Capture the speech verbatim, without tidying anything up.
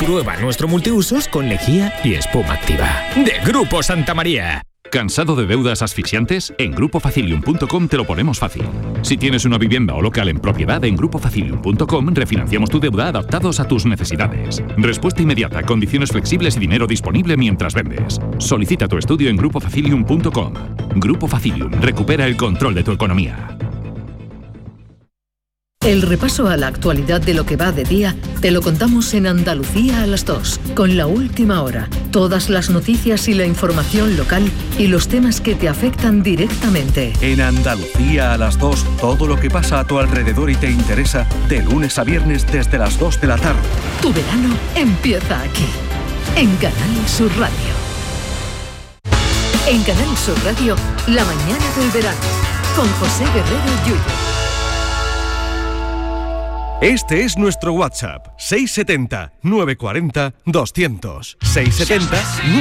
Prueba nuestro multiusos con lejía y espuma activa. De Grupo Santa María. ¿Cansado de deudas asfixiantes? En grupo facilium punto com te lo ponemos fácil. Si tienes una vivienda o local en propiedad, en grupo facilium punto com refinanciamos tu deuda adaptados a tus necesidades. Respuesta inmediata, condiciones flexibles y dinero disponible mientras vendes. Solicita tu estudio en grupo facilium punto com. Grupo Facilium, recupera el control de tu economía. El repaso a la actualidad de lo que va de día te lo contamos en Andalucía a las dos, con La Última Hora. Todas las noticias y la información local y los temas que te afectan directamente. En Andalucía a las dos, todo lo que pasa a tu alrededor y te interesa, de lunes a viernes desde las dos de la tarde. Tu verano empieza aquí, en Canal Sur Radio. En Canal Sur Radio, la mañana del verano, con José Guerrero Yuyo. Este es nuestro WhatsApp, seiscientos setenta, novecientos cuarenta, doscientos. seiscientos setenta,